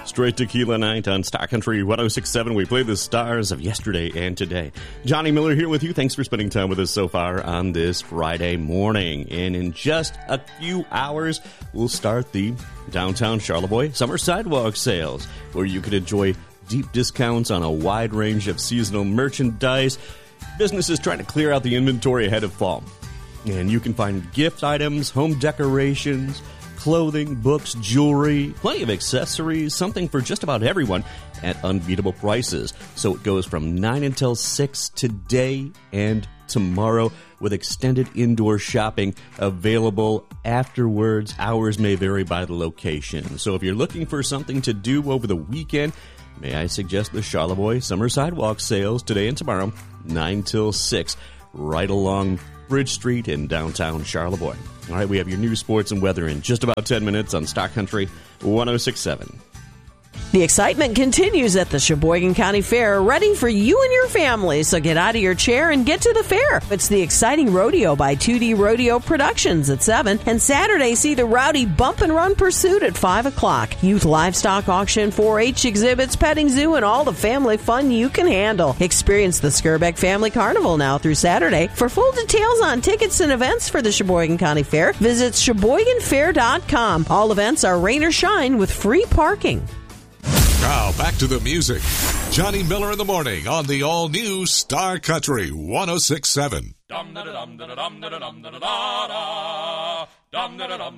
Straight Tequila Night on Star Country 106.7. We play the stars of yesterday and today. Johnny Miller here with you. Thanks for spending time with us so far on this Friday morning. And in just a few hours, we'll start the Downtown Charlevoix Summer Sidewalk Sales, where you can enjoy deep discounts on a wide range of seasonal merchandise. Businesses trying to clear out the inventory ahead of fall. And you can find gift items, home decorations, clothing, books, jewelry, plenty of accessories, something for just about everyone at unbeatable prices. So it goes from 9 until 6 today and tomorrow with extended indoor shopping available afterwards. Hours may vary by the location. So if you're looking for something to do over the weekend, may I suggest the Charlevoix Summer Sidewalk Sales today and tomorrow, 9 till 6, right along Bridge Street in downtown Charlevoix. All right, we have your news, sports, and weather in just about 10 minutes on Stock Country 106.7. The excitement continues at the Sheboygan County Fair, ready for you and your family. So get out of your chair and get to the fair. It's the exciting rodeo by 2D Rodeo Productions at 7. And Saturday, see the rowdy Bump and Run Pursuit at 5 o'clock. Youth livestock auction, 4-H exhibits, petting zoo, and all the family fun you can handle. Experience the Skirbeck Family Carnival now through Saturday. For full details on tickets and events for the Sheboygan County Fair, visit SheboyganFair.com. All events are rain or shine with free parking. Now back to the music. Johnny Miller in the morning on the all-new Star Country 106.7.